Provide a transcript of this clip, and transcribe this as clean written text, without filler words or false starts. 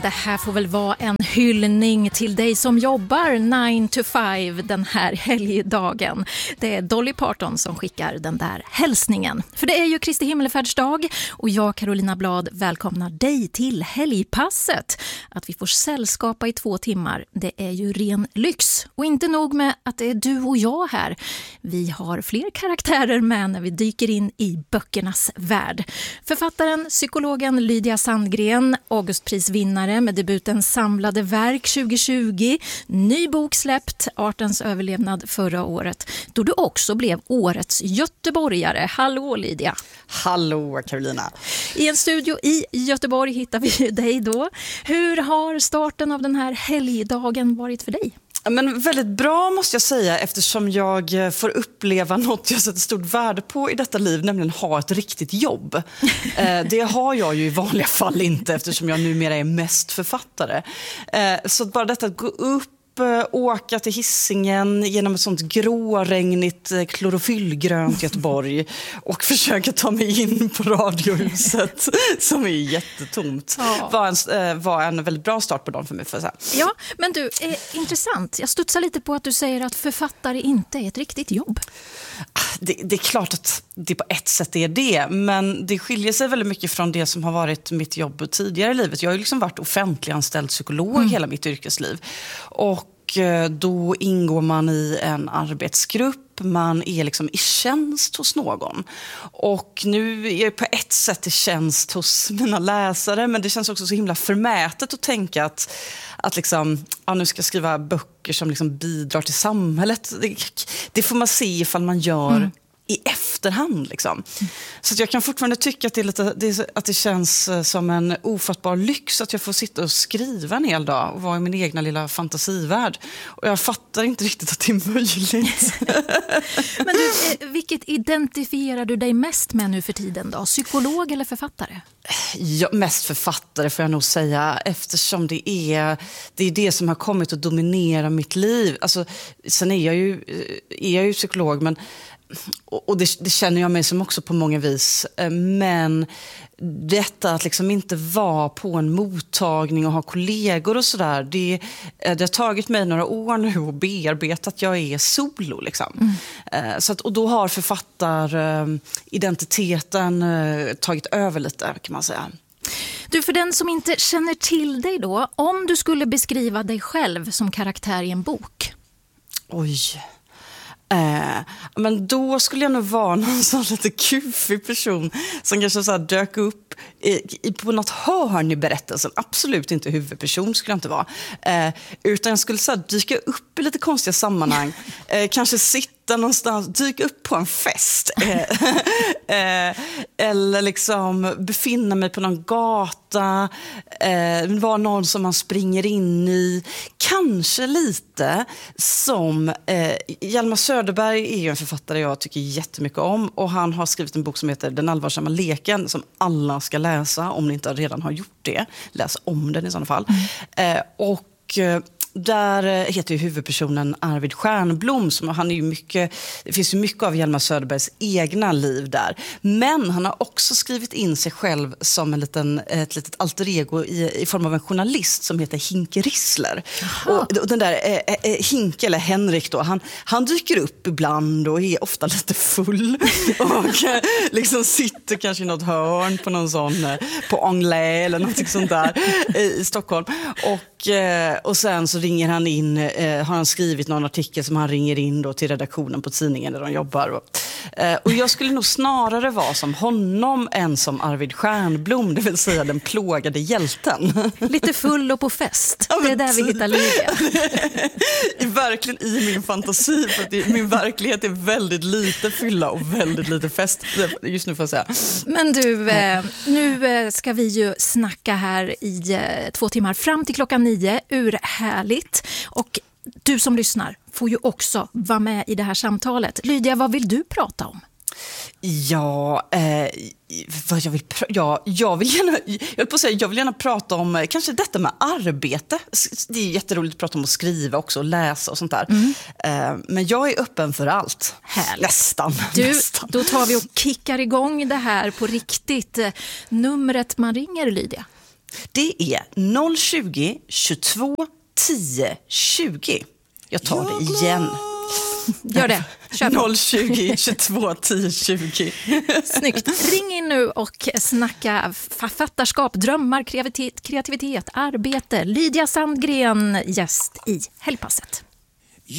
Det här får väl vara en hyllning till dig som jobbar 9 to 5 den här helgdagen. Det är Dolly Parton som skickar den där hälsningen. För det är ju Kristi himmelfärdsdag och jag, Carolina Blad, välkomnar dig till helgpasset. Att vi får sällskapa i 2 timmar, det är ju ren lyx. Och inte nog med att det är du och jag här. Vi har fler karaktärer med när vi dyker in i böckernas värld. Författaren, psykologen Lydia Sandgren, Augustprisvinnare med debuten Samlade verk 2020, ny bok släppt, Artens överlevnad förra året, då du också blev årets göteborgare. Hallå Lydia! Hallå Carolina! I en studio i Göteborg hittar vi dig då. Hur har starten av den här helgdagen varit för dig? Men väldigt bra måste jag säga, eftersom jag får uppleva något jag sätter stort värde på i detta liv, nämligen ha ett riktigt jobb. Det har jag ju i vanliga fall inte, eftersom jag numera är mest författare. Så bara detta att gå upp, åka till Hisingen genom ett sånt gråregnigt klorofyllgrönt Göteborg och försöka ta mig in på Radiohuset som är jättetomt, var en väldigt bra start på dagen för mig. För så. Ja, men du, intressant. Jag studsar lite på att du säger att författare inte är ett riktigt jobb. Det är klart att det på ett sätt är det, men det skiljer sig väldigt mycket från det som har varit mitt jobb tidigare i livet. Jag har ju liksom varit offentliganställd psykolog hela mitt yrkesliv, och då ingår man i en arbetsgrupp, man är liksom i tjänst hos någon. Och nu är jag på ett sätt i tjänst hos mina läsare, men det känns också så himla förmätet att tänka att liksom, nu ska jag skriva böcker som liksom bidrar till samhället. Det får man se ifall man gör i efterhand liksom. Så att jag kan fortfarande tycka att det känns som en ofattbar lyx att jag får sitta och skriva en hel dag och vara i min egna lilla fantasivärld. Och jag fattar inte riktigt att det är möjligt. Men du, vilket identifierar du dig mest med nu för tiden då? Psykolog eller författare? Ja, mest författare får jag nog säga, eftersom det är det som har kommit att dominera mitt liv. Alltså, sen är jag ju psykolog, men och det känner jag mig som också på många vis, men detta att liksom inte vara på en mottagning och ha kollegor och sådär, det har tagit mig några år nu att bearbeta att jag är solo liksom. Så att, och då har författaridentiteten tagit över lite, kan man säga. Du, för den som inte känner till dig då, om du skulle beskriva dig själv som karaktär i en bok? Oj... men då skulle jag nog vara någon sån lite kufig person som kanske så här dök upp på något hörn i berättelsen. Absolut inte huvudperson skulle jag inte vara. Utan jag skulle så här dyka upp i lite konstiga sammanhang. Kanske sitta någonstans, dyka upp på en fest. Eller liksom befinna mig på någon gata. Vara någon som man springer in i. Kanske lite som Hjalmar Söderberg är ju en författare jag tycker jättemycket om. Och han har skrivit en bok som heter Den allvarsamma leken, som alla ska läsa om ni inte redan har gjort det. Läs om den i sådana fall. Där heter ju huvudpersonen Arvid Stjernblom, som han är ju mycket, det finns ju mycket av Hjalmar Söderbergs egna liv där. Men han har också skrivit in sig själv som ett litet alter ego i form av en journalist som heter Hinke Rissler. Och den där Hinke, eller Henrik då, han dyker upp ibland och är ofta lite full och liksom sitter kanske i något hörn på någon sån, på Anglais eller något sånt där i Stockholm. Och sen så ringer han in, har han skrivit någon artikel som han ringer in då till redaktionen på tidningen där de jobbar. Och jag skulle nog snarare vara som honom än som Arvid Stjernblom, det vill säga den plågade hjälten. Lite full och på fest. Det är där vi hittar Lydia. Verkligen i min fantasi, för att min verklighet är väldigt lite fylla och väldigt lite fest just nu, får jag säga. Men du, nu ska vi ju snacka här i 2 timmar fram till 9:00, urhärligt. Och du som lyssnar får ju också vara med i det här samtalet. Lydia, vad vill du prata om? Ja, vad jag vill gärna prata om kanske detta med arbete. Det är jätteroligt att prata om att skriva också och läsa och sånt där. Men jag är öppen för allt. Härligt. Nästan. Då tar vi och kickar igång det här på riktigt. Numret man ringer, Lydia. Det är 020 22 10 20. Jag tar det igen. Gör det. Kör på. 020 22 10 20. Snyggt. Ring in nu och snacka författarskap, drömmar, kreativitet, arbete. Lydia Sandgren, gäst i Helgpasset.